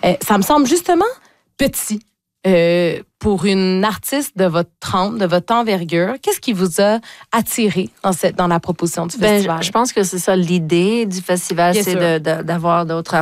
Ça me semble justement petit. Pour une artiste de votre trempe, de votre envergure, qu'est-ce qui vous a attiré dans la proposition du festival? Je pense que c'est ça l'idée du festival, c'est d'avoir d'autres